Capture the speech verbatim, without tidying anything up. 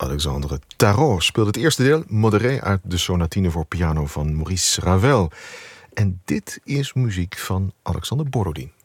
Alexandre Tarot speelde het eerste deel, Modéré, uit de sonatine voor piano van Maurice Ravel. En dit is muziek van Alexander Borodin.